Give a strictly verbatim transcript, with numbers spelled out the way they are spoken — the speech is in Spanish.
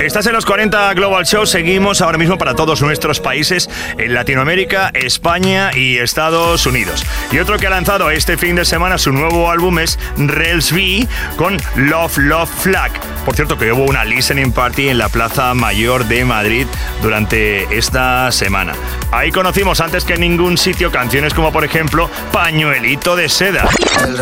Estás en los cuarenta Global Show. Seguimos ahora mismo para todos nuestros países en Latinoamérica, España y Estados Unidos. Y otro que ha lanzado este fin de semana su nuevo álbum es Rels B con Love Love Flag. Por cierto, que hubo una listening party en la Plaza Mayor de Madrid durante esta semana. Ahí conocimos antes que en ningún sitio canciones como por ejemplo Pañuelito de Seda. El